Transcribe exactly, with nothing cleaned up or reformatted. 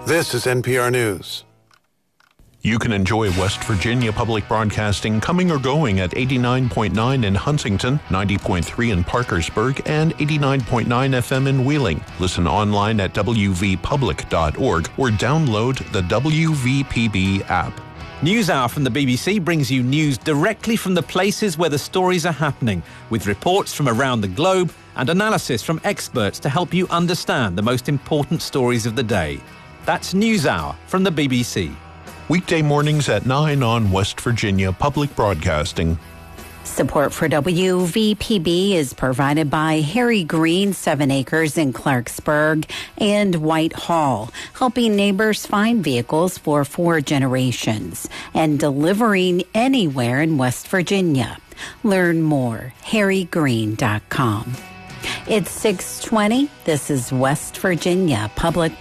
This is N P R News. You can enjoy West Virginia Public Broadcasting coming or going at eighty-nine point nine in Huntington, ninety point three in Parkersburg, and eighty-nine point nine F M in Wheeling. Listen online at w v public dot org or download the W V P B app. NewsHour from the B B C brings you news directly from the places where the stories are happening, with reports from around the globe and analysis from experts to help you understand the most important stories of the day. That's NewsHour from the B B C. Weekday mornings at nine on West Virginia Public Broadcasting. Support for W V P B is provided by Harry Green, Seven Acres in Clarksburg, and Whitehall, helping neighbors find vehicles for four generations and delivering anywhere in West Virginia. Learn more, harry green dot com. It's six twenty. This is West Virginia Public